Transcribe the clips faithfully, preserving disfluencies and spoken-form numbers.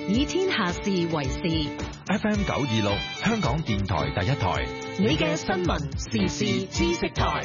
以天下事為事。 F M 九二六，香港電台第一台， 你嘅新聞時事知識台。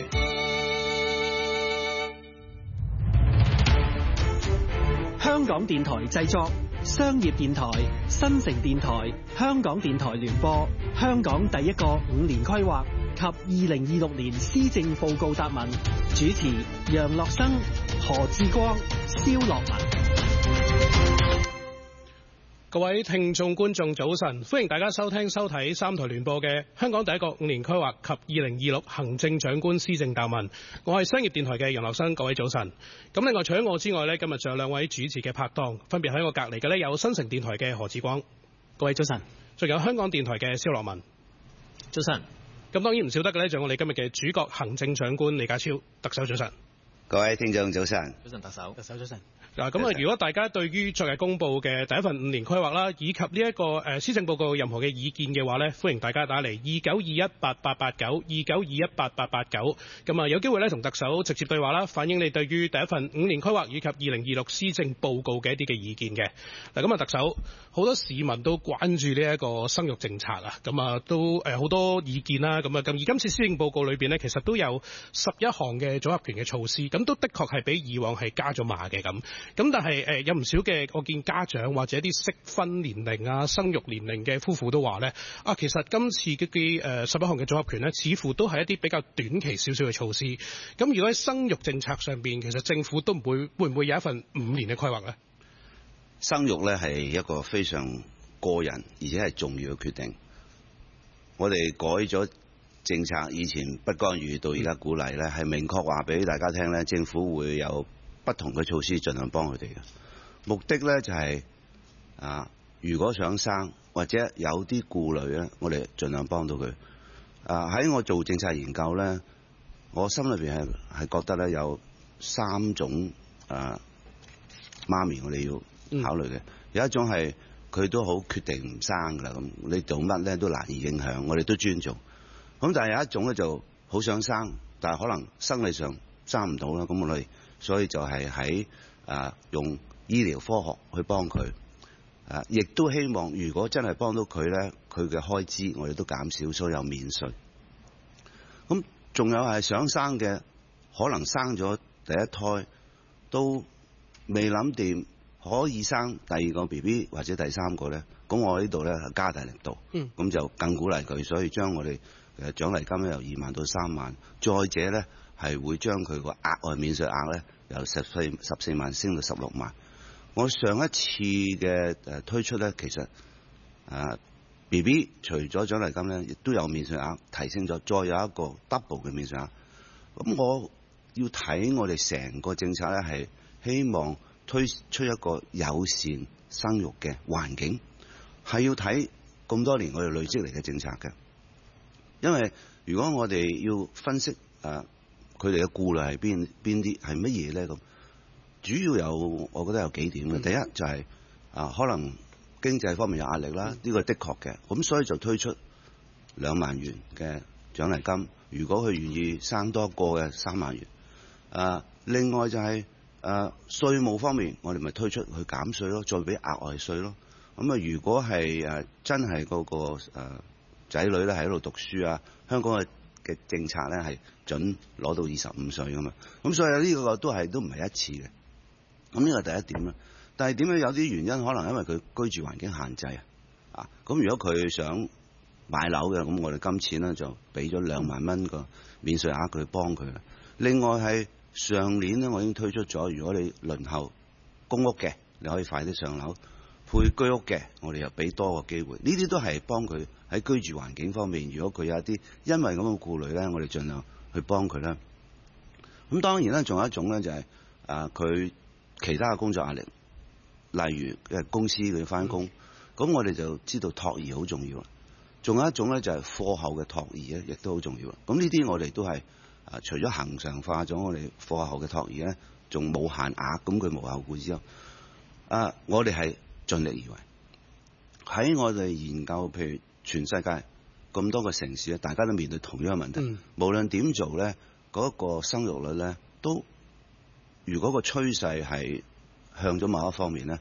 香港電台製作，商業電台、新城電台、香港電台聯播，香港第一個五年規劃及二零二六年施政報告答問，主持楊樂生、何志光、蕭樂文。 各位聽眾觀眾早晨，歡迎大家收聽收睇三台聯播嘅香港第一個五年規劃及二零二六行政長官施政答問。我係商業電台嘅楊樂生，各位早晨。咁另外除咗我之外呢，今日仲有兩位主持嘅拍檔，分別喺我隔離嘅呢，有新城電台嘅何志光， 各位早晨。 仲有香港電台嘅蕭樂文， 早晨。 咁當然唔少得嘅呢，仲有我哋今日嘅主角行政長官李家超，特首早晨。 各位聽眾早晨。 早晨，特首。特首早晨。 嗱，咁啊，如果大家對於昨日公布嘅第一份五年規劃啦，以及呢一個誒施政報告任何嘅意見嘅話咧，歡迎大家打嚟二九二一八八八九二九二一八八八九，咁啊有機會咧同特首直接對話啦，反映你對於第一份五年規劃以及二零二六施政報告嘅一啲嘅意見嘅。嗱，咁啊，特首好多市民都關注呢一個生育政策啊，咁啊都誒好多意見啦，咁啊咁而今次施政報告裏邊呢，其實都有十一項嘅組合拳嘅措施，咁都的確係比以往係加咗碼嘅咁。咁但係誒有唔少嘅我見家長或者啲適婚年齡啊、生育年齡嘅夫婦都話咧啊，其實今次嘅啲誒十一項嘅組合拳咧，似乎都係一啲比較短期少少嘅措施。咁如果喺生育政策上邊，其實政府都唔會會唔會有一份五年嘅規劃咧？ 生育咧係一個非常個人而且係重要嘅決定。我哋改咗政策，以前不干預到而家鼓勵咧，係明確話俾大家聽咧，政府會有不同嘅措施盡量幫佢哋嘅目的咧，就係、是、啊，如果想生或者有啲顧慮咧，我哋盡量幫到佢。啊，喺我做政策研究咧，我心裏邊係係覺得咧有三種啊媽咪我哋要考慮嘅、嗯。有一種係佢都好決定唔生噶啦，咁你做乜咧都難以影響，我哋都尊重。咁但係有一種咧就好想生，但係可能生理上生唔到啦，咁我哋所以就係喺啊用醫療科學去幫佢，啊亦都希望如果真係幫到佢咧，佢嘅開支我哋都減少，所以有免稅。咁仲有係想生嘅，可能生咗第一胎都未諗掂可以生第二個 B B 或者第三個咧，咁我呢度咧加大力度，咁、嗯、就更鼓勵佢，所以將我哋誒獎勵金咧由二萬到三萬，再者咧係會將佢個額外免稅額咧由十四十四萬升到十六萬。我上一次嘅誒推出咧，其實啊 B B 除咗獎勵金咧，亦都有免稅額提升咗，再有一個 double 嘅免稅額。咁我要睇我哋成個政策咧，係希望推出一個友善生育嘅環境，係要睇咁多年我哋累積嚟嘅政策嘅。因為如果我哋要分析誒佢哋嘅顧慮係邊邊啲係乜嘢咧，咁主要有我覺得有幾點嘅。第一就係、是、啊可能經濟方面有壓力啦，呢、這個的確嘅，咁所以就推出兩萬元嘅獎勵金，如果佢願意生多個嘅三萬元。啊，另外就係、是、啊稅務方面，我哋咪推出去減稅咯，再俾額外稅咯。咁啊，如果係誒、啊、真係嗰、那個誒仔、啊、女咧喺度讀書啊，香港嘅嘅政策咧係準攞到二十五歲噶嘛，咁所以呢個都係都唔係一次嘅。咁呢個第一點啦。但係點樣有啲原因，可能因為佢居住環境限制啊。啊，咁如果佢想買樓嘅，咁我哋今次咧就俾咗兩萬蚊個免稅額佢幫佢啦。另外係上年咧，我已經推出咗，如果你輪候公屋嘅，你可以快啲上樓；配居屋嘅，我哋又俾多個機會。呢啲都係幫佢喺居住環境方面，如果佢有一啲因為咁嘅顧慮咧，我哋盡量去幫佢啦。咁當然咧，仲有一種咧就係啊佢其他嘅工作壓力。例如誒公司佢翻工，咁我哋就知道托兒好重要啦。仲有一種咧就係課後嘅托兒咧，亦都好重要啦。咁呢啲我哋都係啊，除咗恆常化咗我哋課後嘅托兒咧，仲冇限額，咁佢無後顧之憂。啊，我哋係盡力而為。喺我哋研究，譬如全世界咁多個城市咧，大家都面對同樣嘅問題。嗯、無論點做咧，嗰、那個生育率咧，都如果個趨勢係向咗某一方面咧，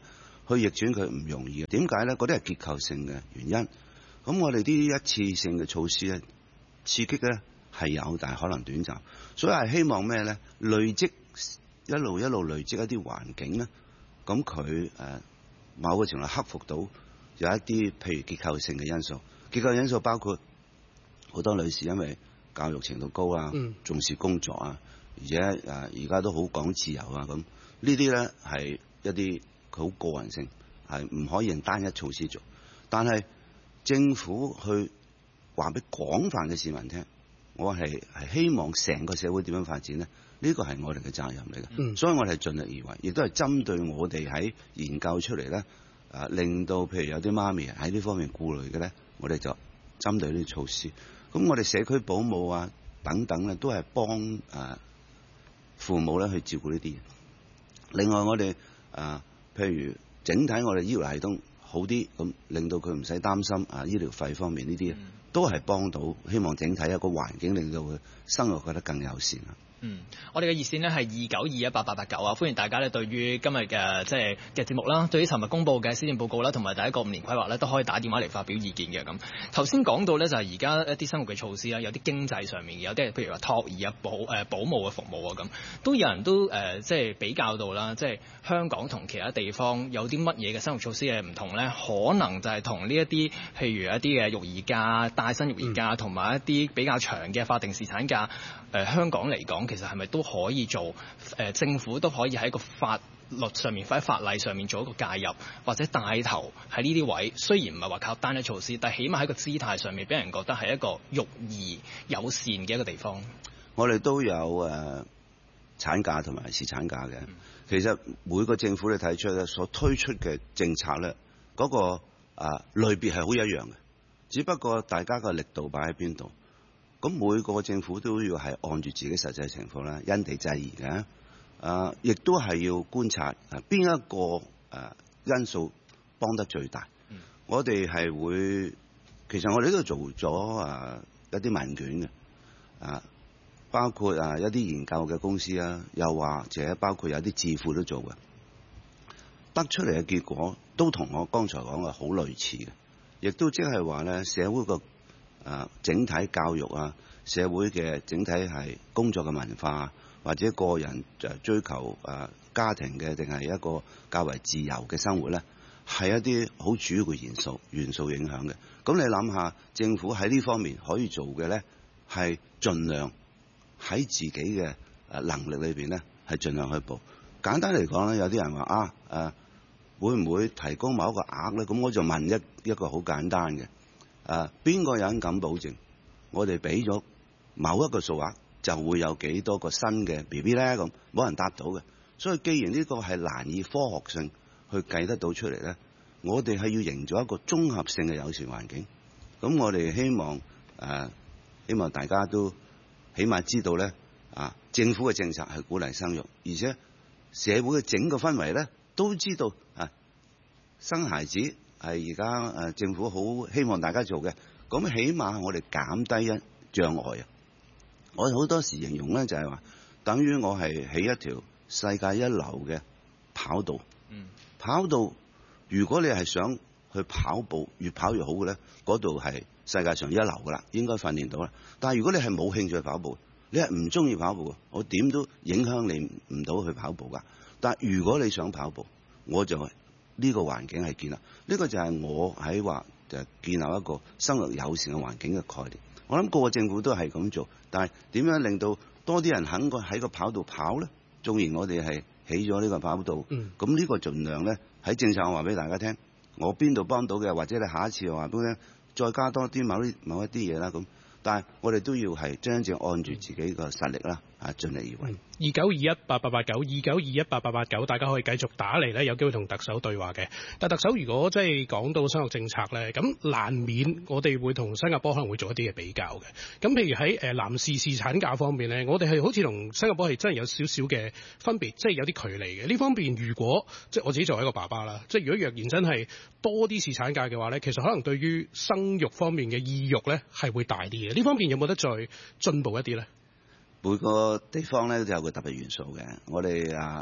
去逆轉佢唔容易嘅。點解咧？嗰啲係結構性嘅原因。咁我哋啲一次性嘅措施咧，刺激咧係有，但係可能短暫。所以係希望咩咧？累積一路一路累積一啲環境咧，咁佢誒某個程度克服到有一啲譬如結構性嘅因素。結構因素包括好多女士因為教育程度高啊， 嗯、重視工作啊，而且誒而家都好講自由啊，咁呢啲咧係一啲佢好個人性，係唔可以用單一措施做。但係政府去話俾廣泛嘅市民聽，我係係希望成個社會點樣發展咧？呢個係我哋嘅責任嚟嘅， 嗯、 所以我哋係盡力而為，亦都係針對我哋喺研究出嚟咧，誒令到譬如有啲媽咪喺呢方面顧慮嘅咧，我哋就針對呢啲措施。咁我哋社區保姆啊等等咧，都係幫誒父母咧去照顧呢啲嘢。另外我哋誒譬如整體我哋醫療系統好啲，咁令到佢唔使擔心啊醫療費方面呢啲，都係幫到。希望整體一個環境令到佢生活覺得更友善啊。 嗯，我哋嘅熱線呢係二九二一八八八九啊，歡迎大家咧對於今日嘅即係嘅節目啦，對於尋日公佈嘅施政報告啦，同埋第一個五年規劃咧，都可以打電話嚟發表意見嘅。咁頭先講到咧就係而家一啲生活嘅措施啦，有啲經濟上面嘅，有啲係譬如話托兒啊、保誒保姆嘅服務啊咁，都有人都誒即係比較到啦，即係香港同其他地方有啲乜嘢嘅生活措施嘅唔同咧，可能就係同呢一啲譬如一啲嘅育兒假、帶薪育兒假同埋一啲比較長嘅法定侍產假。誒、呃、香港嚟講，其實係咪都可以做？誒、呃、政府都可以喺個法律上面，或者法例上面做一個介入，或者帶頭喺呢啲位。雖然唔係話靠單一措施，但係起碼喺個姿態上面，俾人覺得係一個育兒友善嘅一個地方。 我哋都有誒、呃、產假同埋侍產假嘅。嗯、其實每個政府你睇出咧，所推出嘅政策咧，嗰、那個啊、呃、類別係好一樣嘅，只不過大家個力度擺喺邊度。咁每個政府都要係按住自己實際情況啦，因地制宜嘅。啊、呃，亦都係要觀察啊邊一個誒、呃、因素幫得最大。嗯、我哋係會，其實我哋都做咗啊一啲問卷嘅，啊包括啊一啲研究嘅公司啊，又或者包括有啲智庫都做嘅，得出嚟嘅結果都同我剛才講嘅好類似嘅，亦都即係話咧社會個。啊，整體教育啊，社會嘅整體係工作嘅文化，或者個人就追求啊家庭嘅，定係一個較為自由嘅生活咧，係一啲好主要嘅元素元素影響嘅。咁你諗下，政府喺呢方面可以做嘅咧，係盡量喺自己嘅誒能力裏邊咧，係盡量去補。簡單嚟講咧，有啲人話啊誒，會唔會提供某一個額咧？咁我就問一一個好簡單嘅。誒邊個人敢保證我哋俾咗某一個數額就會有幾多個新嘅 B B 咧？咁冇人答到嘅。所以既然呢個係難以科學性去計得到出嚟咧，我哋係要營造一個綜合性嘅友善環境。咁我哋希望誒、呃、希望大家都起碼知道咧啊，政府嘅政策係鼓勵生育，而且社會嘅整個氛圍咧都知道啊，生孩子係而家誒政府好希望大家做嘅，咁起碼我哋減低一障礙啊！我好多時形容咧就係話，等於我係起一條世界一流嘅跑道。嗯，跑道如果你係想去跑步，越跑越好嘅咧，嗰度係世界上一流噶啦，應該訓練到啦。但係如果你係冇興趣跑步，你係唔中意跑步嘅，我點都影響你唔到去跑步噶。但係如果你想跑步，我就係。呢個環境係建立，呢個就係我喺話就建立一個生活友善嘅環境嘅概念。我諗個個政府都係咁做，但係點樣令到多啲人肯個喺個跑道跑咧？縱然我哋係起咗呢個跑道，咁呢、嗯、個盡量咧喺政策我話俾大家聽，我邊度幫到嘅，或者你下一次話俾我聽，再加多啲某啲某一啲嘢啦咁。但係我哋都要係真正按住自己個實力啦，啊盡力而為。 二九二一八八八九，二九二一八八八九，大家可以繼續打嚟咧，有機會同特首對話嘅。但特首如果即係講到生育政策咧，咁難免我哋會同新加坡可能會做一啲嘅比較嘅。咁譬如喺誒男士侍產假方面咧，我哋係好似同新加坡係真係有少少嘅分別，即係有啲距離嘅。呢方面如果即係我自己作為一個爸爸啦，即係如果若然真係多啲侍產假嘅話咧，其實可能對於生育方面嘅意欲咧係會大啲嘅。呢方面有冇得再進步一啲咧？ 每個地方咧都有個特別元素嘅。我哋啊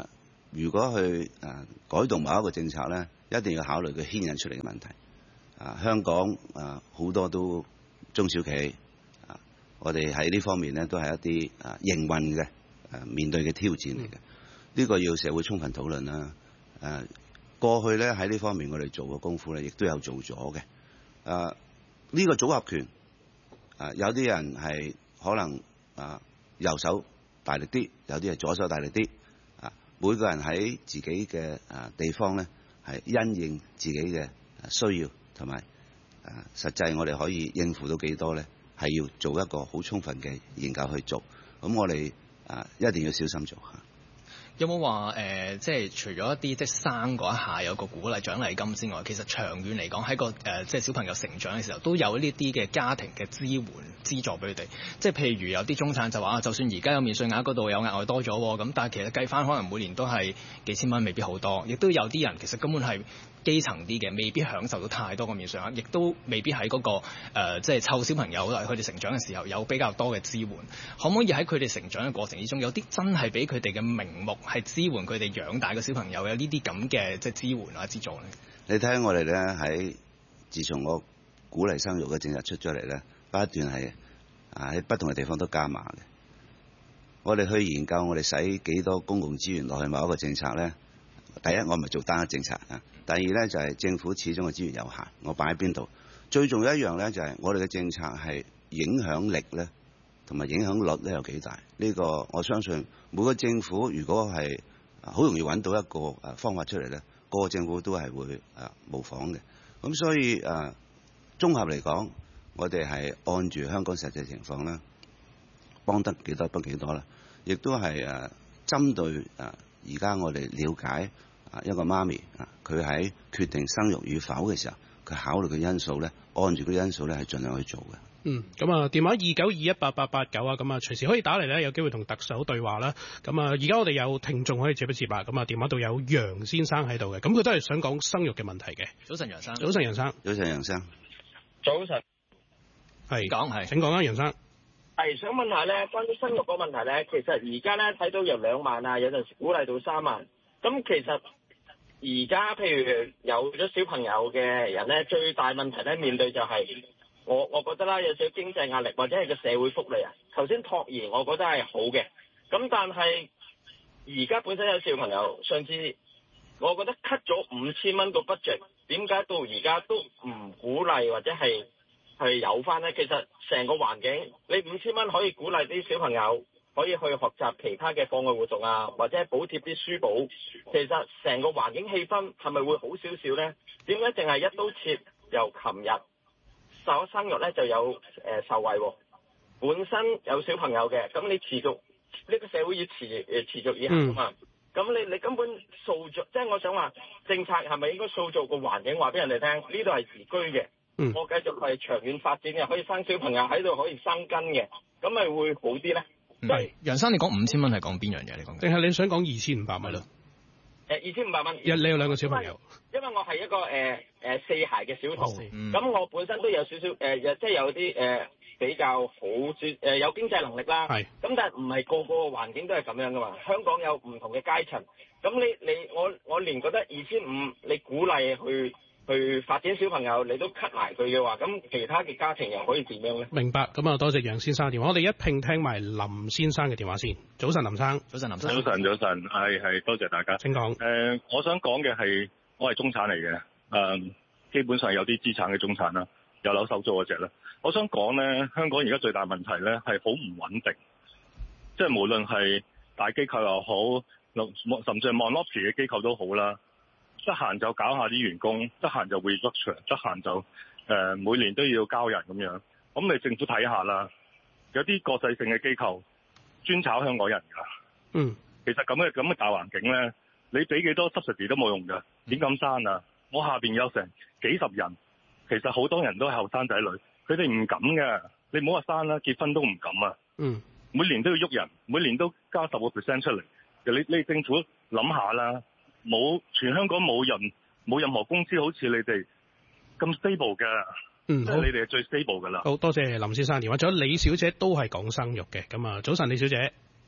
如果去誒、呃、改動某一個政策咧，一定要考慮佢牽引出嚟嘅問題。啊、呃，香港啊好、呃、多都中小企啊、呃，我哋喺呢方面咧都係一啲啊營運嘅誒面對嘅挑戰嚟嘅。呢、嗯、個要社會充分討論啦。誒、呃、過去咧喺呢方面我哋做嘅功夫咧，亦都有做咗嘅。誒、呃、呢、呢個組合拳啊、呃，有啲人係可能啊、呃、右手大力啲，有啲係左手大力啲。啊，每個人喺自己嘅啊地方咧，係因應自己嘅需要同埋啊實際我哋可以應付到幾多咧，係要做一個好充分嘅研究去做。咁我哋啊一定要小心做嚇。 有冇話誒，即係除咗一啲即係生嗰一下有個鼓勵獎勵金之外，其實長遠嚟講喺個誒、呃、即係小朋友成長嘅時候，都有呢啲嘅家庭嘅支援資助俾佢哋。即係譬如有啲中產就話啊，就算而家有免稅額嗰度有額外多咗，咁但係其實計翻可能每年都係幾千蚊，未必好多。亦都有啲人其實根本係基層啲嘅，未必享受到太多嘅免稅額，亦都未必喺嗰、那個、呃、即係湊小朋友佢哋成長嘅時候有比較多嘅支援。可唔可以喺佢哋成長嘅過程之中，有啲真係俾佢哋嘅名目係支援佢哋養大嘅小朋友有呢啲咁嘅即係支援啊資助咧？ 你睇下我哋咧喺自從我鼓勵生育嘅政策出咗嚟咧，不斷係啊喺不同嘅地方都加碼嘅。我哋去研究我哋使幾多公共資源落去某一個政策咧。第一，我唔係做單一政策啊。第二咧就係、是、政府始終嘅資源有限，我擺喺邊度？最重要一樣咧就係、是、我哋嘅政策係影響力咧同埋影響率咧有幾大？呢、這個我相信每個政府如果係好容易揾到一個誒方法出嚟咧，個個政府都係會誒模仿嘅。咁所以誒綜合嚟講，我哋係按住香港實際情況啦，幫得幾多得幾多啦，亦都係誒針對誒而家我哋了解啊一個媽咪啊，佢喺決定生育與否嘅時候，佢考慮嘅因素咧，按住嗰啲因素咧係盡量去做嘅。 嗯，咁啊，電話二九二一八八八九啊，咁啊，隨時可以打嚟咧，有機會同特首對話啦。咁啊，而家我哋有聽眾可以接一接啊。咁啊，電話度有楊先生喺度嘅，咁佢都係想講生育嘅問題嘅。 早晨，楊生。 早晨，楊生。 早晨，楊生。 早晨。 係講係。請講啊，楊生。 係想問下咧，關於生育嗰個問題咧，其實而家咧睇到由兩萬啊，有陣時鼓勵到三萬。咁其實而家譬如有咗小朋友嘅人咧，最大問題咧面對就係、是。我我覺得啦，有少少經濟壓力或者係個社會福利啊。頭先托兒，我覺得係好嘅。咁但係而家本身有小朋友，上次我覺得 cut 咗五千蚊個 budget， 點解到而家都唔鼓勵或者係係有翻呢？其實成個環境，你五千蚊可以鼓勵啲小朋友可以去學習其他嘅課外活動啊，或者補貼啲書簿。其實成個環境氣氛係咪會好少少呢？點解淨係一刀切由琴日？受咗生育咧就有誒、呃、受惠喎，本身有小朋友嘅，咁你持續呢、這個社會要持誒持續以行啊嘛，咁、嗯、你你根本塑造，即係我想話政策係咪應該塑造個環境，話俾人哋聽呢度係宜居嘅，嗯、我繼續係長遠發展嘅，可以生小朋友喺度可以生根嘅，咁咪會好啲咧？ 係、嗯，楊生你講五千蚊係講邊樣嘢？你講定係你想講二千五百蚊咯？ 誒二千五百蚊， 一你有兩個小朋友， 因為，因為我係一個誒誒、呃、四孩嘅小童，咁、 嗯、 我本身都有少少誒、呃，即係有啲誒、呃、比較好誒、呃、有經濟能力啦。係，咁但係唔係個個環境都係咁樣噶嘛？香港有唔同嘅階層，咁你你我我連覺得二千五你鼓勵去去發展小朋友，你都 cut 埋佢嘅話，咁其他嘅家庭又可以點樣咧？明白， 咁啊多謝楊先生嘅電話，我哋一併聽埋林先生嘅電話先。早晨，林生。早晨，林生。 早晨，早晨，係係多謝大家。 請講。誒、 呃，我想講嘅係，我係中產嚟嘅，誒、呃，基本上有啲資產嘅中產啦，有樓收租嗰隻啦。我想講咧，香港而家最大問題咧係好唔穩定，即係無論係大機構又好，甚至係 monopoly 嘅機構都好啦。得閒就搞下啲員工，得閒就 restructure，得閒就誒、呃、每年都要交人咁樣。咁你政府睇下啦，有啲國際性嘅機構專炒香港人㗎。 嗯， 其實咁嘅咁嘅大環境咧，你俾幾多 subsidy 都冇用㗎。點咁生啊？我下邊有成幾十人，其實好多人都係後生仔女，佢哋唔敢嘅。你唔好話生啦，結婚都唔敢啊。 嗯， 每年都要喐人，每年都加十個 percent 出嚟。你你政府諗下啦。冇，全香港冇人冇任何公司好似你哋咁 stable 嘅， 嗯， 即係你哋係最 stable 噶啦。 好多謝林先生電話，仲有李小姐都係講生育嘅，咁啊，早晨李小姐。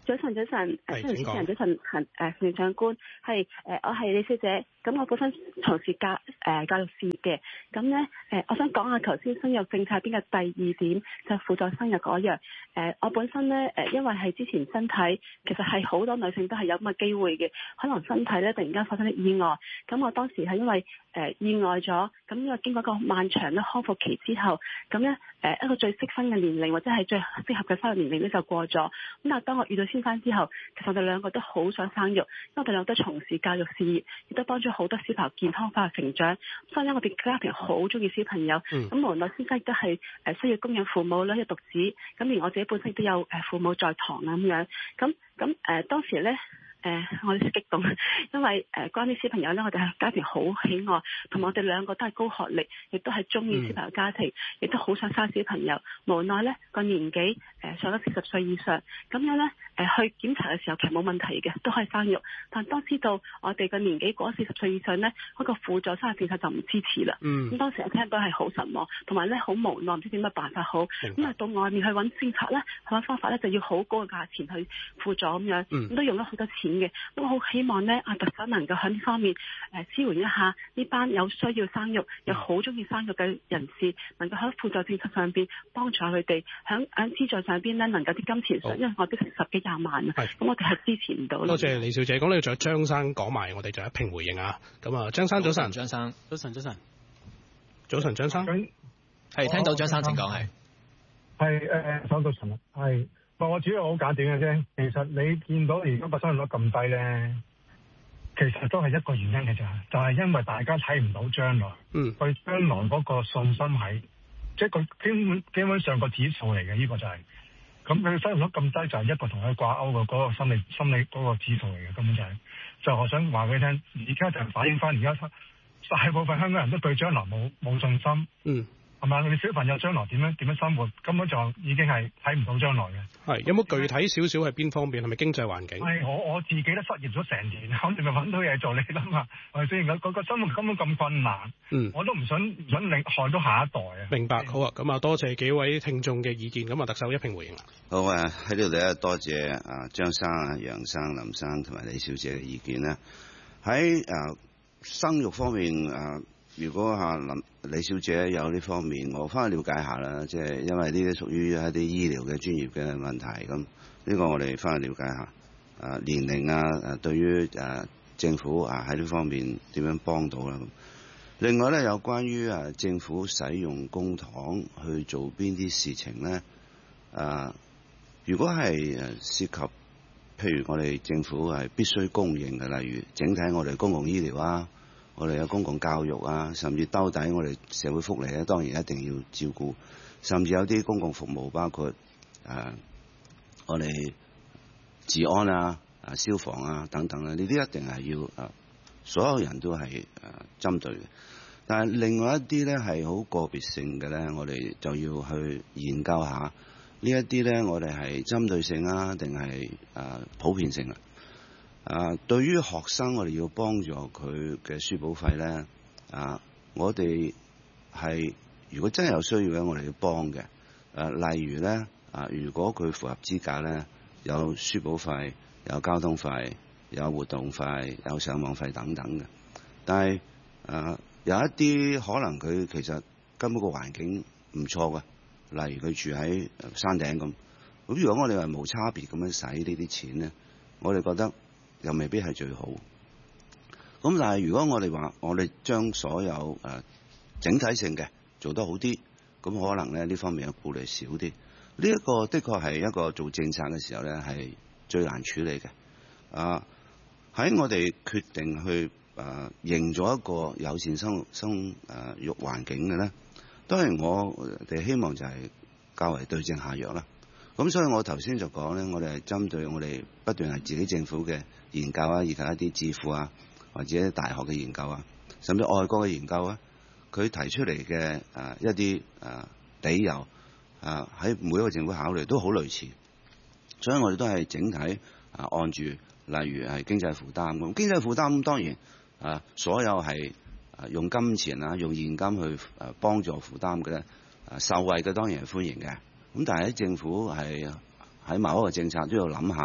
早晨，早晨，誒，主持人早晨，行誒，行政長官係誒，我係李小姐。咁我本身從事教誒、呃、教育事業嘅。咁咧誒，我想講下頭先生育政策邊嘅第二點，就輔助生育嗰樣。誒、呃，我本身咧誒、呃，因為係之前身體其實係好多女性都係有咁嘅機會嘅，可能身體咧突然間發生啲意外。咁我當時係因為誒、呃、意外咗，咁因為經過一個漫長嘅康復期之後，咁咧誒一個最適婚嘅年齡或者係最適合嘅生育年齡咧就過咗。咁但係當我遇到先生之後，其實我哋兩個都好想生育，因為我哋兩個都從事教育事業，亦都幫咗好多小朋友健康化成長。所以咧，我哋家庭好中意小朋友。咁、嗯、無奈先生亦都係誒需要供養父母啦，一獨子。咁連我自己本身都有誒父母在堂啊咁樣。咁咁誒當時咧。誒、呃，我哋激動，因為誒、呃、關於小朋友咧，我哋係家庭好喜愛，同埋我哋兩個都係高學歷，亦都係中意小朋友家庭，亦、嗯、都好想生小朋友。無奈咧個年紀誒、呃、上咗四十歲以上，咁樣咧誒、呃、去檢查嘅時候其實冇問題嘅，都可以生育。但當知道我哋個年紀過咗四十歲以上咧，嗰、那個輔助生育政策就唔支持啦。咁、嗯、當時我聽到係好失望，同埋咧好無奈，唔知點乜辦法好。咁啊到外面去揾政策咧，去揾方法咧，就要好高嘅價錢去輔助咁樣，咁、嗯、都用咗好多錢。嘅，我好希望咧，阿特首能夠喺呢方面誒、呃、支援一下呢班有需要生育又好中意生育嘅人士，能夠喺輔助政策上邊幫助佢哋，喺喺資助上邊咧能夠啲金錢上，因為我啲成十幾廿萬啊，咁我哋係支持唔到。多謝李小姐，講呢仲有張生講埋，我哋就一併回應啊。咁啊，張生早晨，張生早晨，早晨，早晨，張生係聽到張生請講係係誒，早早晨啊，係。我主要好簡短嘅啫，其實你見到而家個生育率咁低咧，其實都係一個原因嘅咋，就係、是、因為大家睇唔到將來，嗯，對將來嗰個信心係，即係佢基本基本上個指數嚟嘅，呢、這個就係、是，咁佢生育率咁低就係一個同佢掛鈎嘅嗰個心理心理嗰個指數嚟嘅，根本就係、是，就我想話俾你聽，而家就反映翻而家大部分香港人都對將來冇冇信心，嗯。係嘛？你小朋友將來點樣點樣生活，根本就已經係睇唔到將來嘅。係有冇具體少少係邊方面？係咪經濟環境？係我我自己都失業咗成年，我哋咪揾到嘢做，你諗下，係咪先？個個生活根本咁困難，嗯，我都唔想唔想令害到下一代啊。明白，好啊，咁啊，多謝幾位聽眾嘅意見，咁啊，特首一併回應啦。好啊，喺呢度咧，多謝啊張生啊、楊生、林生同埋李小姐嘅意見咧。喺誒生育方面誒。如果嚇林李小姐有呢方面，我翻去了解下啦，即係因為呢啲屬於一啲醫療嘅專業嘅問題，咁呢個我哋翻去了解下。啊年齡啊，誒對於誒政府啊喺呢方面點樣幫到啦？另外咧，有關於誒政府使用公帑去做邊啲事情咧？啊，如果係誒涉及，譬如我哋政府係必須供應嘅，例如整體我哋公共醫療啊。我哋有公共教育啊，甚至兜底我哋社會福利咧，當然一定要照顧。甚至有啲公共服務，包括誒、啊、我哋治安啊、啊消防啊等等咧，呢啲一定係要誒、啊、所有人都係誒、啊、針對嘅。但係另外一啲咧係好個別性嘅咧，我哋就要去研究下呢一啲咧，我哋係針對性啊，定係誒普遍性啊？啊，對於學生，我哋要幫助佢嘅書簿費咧。啊，我哋係如果真係有需要嘅，我哋要幫嘅。誒、啊，例如咧，啊，如果佢符合資格咧，有書簿費、有交通費、有活動費、有上網費等等嘅。但係誒、啊，有一啲可能佢其實根本個環境唔錯嘅，例如佢住喺山頂咁。咁如果我哋話無差別咁樣使呢啲錢咧，我哋覺得又未必係最好。咁但係如果我哋話我哋將所有誒、呃、整體性嘅做得好啲，咁可能咧呢方面嘅顧慮少啲。呢、這、一個的確係一個做政策嘅時候咧係最難處理嘅。啊，喺我哋決定去誒、呃、營造一個友善生生誒育環境嘅咧，當然我哋希望就係較為對症下藥啦。咁所以我頭先就講咧，我哋係針對我哋不斷係自己政府嘅研究啊，以及一啲智庫啊，或者大學嘅研究啊，甚至外國嘅研究啊，佢提出嚟嘅誒一啲誒理由啊，喺每一個政府考慮都好類似，所以我哋都係整體啊按住，例如係經濟負擔咁，經濟負擔當然啊，所有係啊用金錢啊，用現金去誒幫助負擔嘅咧，啊受惠嘅當然係歡迎嘅。咁但係喺政府係喺某一個政策都要諗下，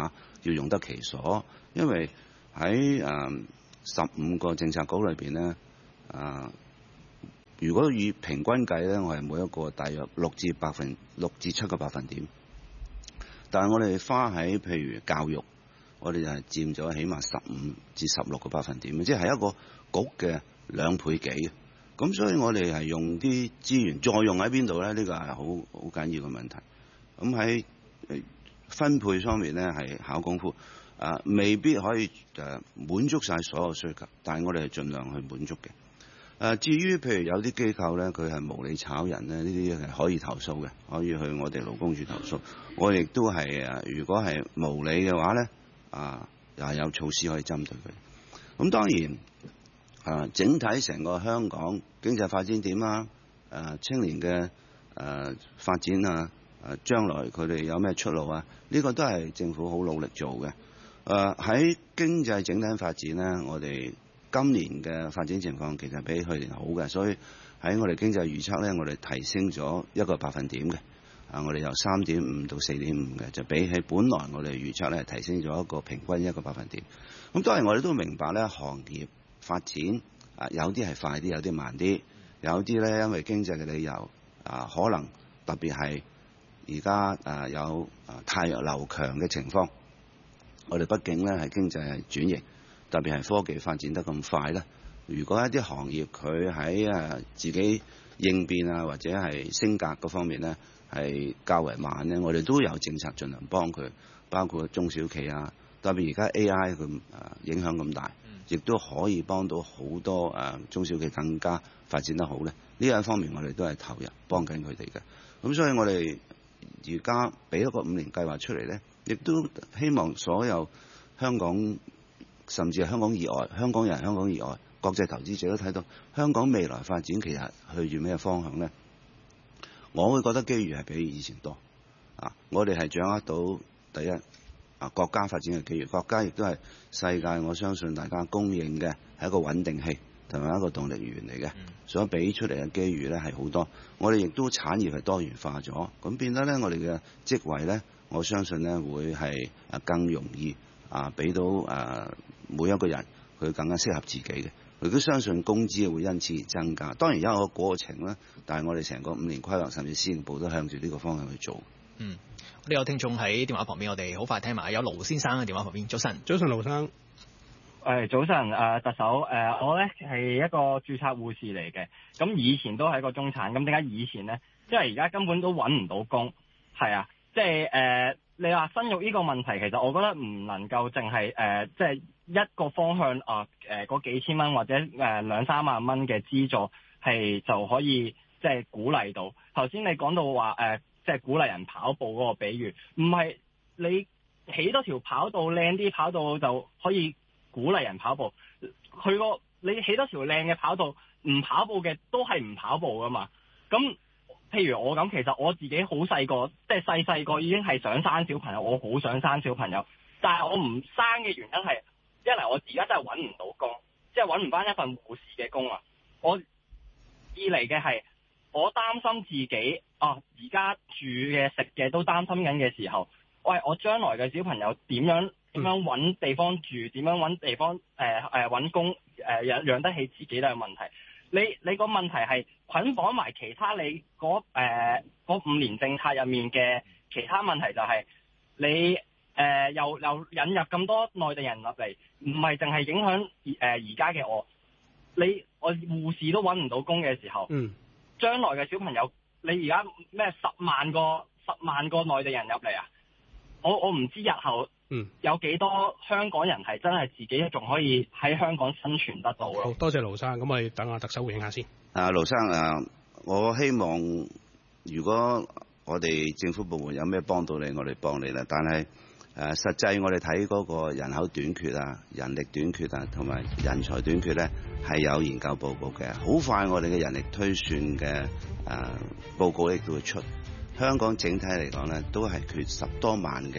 要用得其所，因為喺誒十五個政策局裏邊咧，啊，如果以平均計咧，我係每一個大約六至百分六至七個百分點，但係我哋花喺譬如教育，我哋就係佔咗起碼十五至十六個百分點，即係一個局嘅兩倍幾。咁所以我哋係用啲資源再用喺邊度咧？呢個係好好緊要嘅問題。咁喺分配方面咧係考功夫，啊未必可以誒滿足晒所有需求，但係我哋係盡量去滿足嘅。誒至於譬如有啲機構咧，佢係無理炒人咧，呢啲係可以投訴嘅，可以去我哋勞工處投訴。我亦都係誒，如果係無理嘅話咧，啊又係有措施可以針對佢。咁當然。啊！整體成個香港經濟發展點啊？誒青年嘅誒發展啊！誒將來佢哋有咩出路啊？呢個都係政府好努力做嘅。誒喺經濟整體發展呢，我哋今年嘅發展情況其實比去年好嘅，所以喺我哋經濟預測呢，我哋提升咗一個百分點嘅。啊，我哋由三點五到四點五嘅，就比起本來我哋預測呢，提升咗一個平均一個百分點。咁當然我哋都明白呢，行業發展啊，有啲係快啲，有啲慢啲，有啲咧因為經濟嘅理由啊，可能特別係而家啊有啊汰弱留強嘅情況，我哋畢竟咧係經濟係轉型，特別係科技發展得咁快咧。如果一啲行業佢喺啊自己應變啊或者係升格嗰方面咧係較為慢咧，我哋都有政策盡量幫佢，包括中小企啊，特別而家 A I 咁啊影響咁大。亦都可以幫到好多誒中小企更加發展得好咧。呢一方面我哋都係投入幫緊佢哋嘅。咁所以我哋而家俾一個五年計劃出嚟咧，亦都希望所有香港甚至係香港以外、香港人、香港以外國際投資者都睇到香港未來發展其實去住咩方向咧。我會覺得機遇係比以前多啊！我哋係掌握到第一。啊！國家發展嘅機遇，國家亦都係世界，我相信大家公認嘅係一個穩定器同埋一個動力源嚟嘅，嗯、所以俾出嚟嘅機遇咧係好多。我哋亦都產業係多元化咗，咁變得咧我哋嘅職位咧，我相信咧會係啊更容易啊俾到啊每一個人佢更加適合自己嘅。我亦都相信工資會因此而增加。當然有一個過程啦，但係我哋成個五年規劃甚至施政部都向住呢個方向去做。 嗯。呢有聽眾喺電話旁邊，我哋好快聽埋。有盧先生喺電話旁邊，早晨， 早晨，盧生。 誒，早晨，誒，特首，誒，我咧係一個註冊護士嚟嘅，咁以前都係一個中產，咁點解以前咧？因為而家根本都揾唔到工，係啊，即係誒，你話生育呢個問題，其實我覺得唔能夠淨係誒，即係一個方向啊，誒，嗰幾千蚊或者誒兩三萬蚊嘅資助係就可以即係鼓勵到。頭先你講到話誒。即係鼓勵人跑步嗰個比喻，唔係你起多條跑道靚啲跑道就可以鼓勵人跑步。佢個你起多條靚嘅跑道，唔跑步嘅都係唔跑步噶嘛。咁譬如我咁，其實我自己好細個，即係細細個已經係想生小朋友，我好想生小朋友。但係我唔生嘅原因係，一嚟我而家真係揾唔到工，即係揾唔翻一份護士嘅工啊。我二嚟嘅係。我擔心自己啊，而家住嘅食嘅都擔心緊嘅時候，喂，我將來嘅小朋友點樣點樣揾地方住，點樣揾地方誒誒揾工誒養養得起自己都係問題。你你個問題係捆綁埋其他你嗰誒嗰五年政策入面嘅其他問題，就係你誒、呃、又又引入咁多內地人入嚟，唔係淨係影響誒而家嘅我，你我護士都揾唔到工嘅時候。嗯。將來嘅小朋友，你而家咩十萬個十萬個內地人入嚟啊？我我唔知日後有幾多香港人係真係自己仲可以喺香港生存得到咯。 好多謝盧生，咁我哋等阿特首回應下先。 啊，盧生啊，我希望如果我哋政府部門有咩幫到你，我哋幫你啦。但係誒、啊，實際我哋睇嗰個人口短缺啊、人力短缺啊，同埋人才短缺咧，係有研究報告嘅。好快我哋嘅人力推算嘅誒、啊、報告亦都會出。香港整體嚟講咧，都係缺十多萬嘅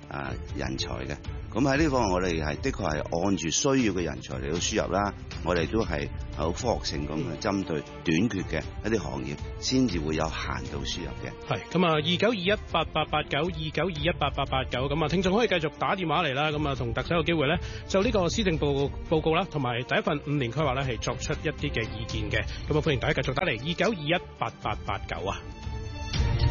啊人才嘅。咁喺呢方面，我哋係的確係按住需要嘅人才嚟到輸入啦。我哋都係好科學性咁去針對短缺嘅一啲行業，先至會有限度輸入嘅。 係咁啊，二九二一八八八九，二九二一八八八九，咁啊，聽眾可以繼續打電話嚟啦。咁啊，同特首有機會咧，就呢個施政報報告啦，同埋第一份五年規劃咧，係作出一啲嘅意見嘅。咁啊，歡迎大家繼續打嚟，二九二一八八八九啊。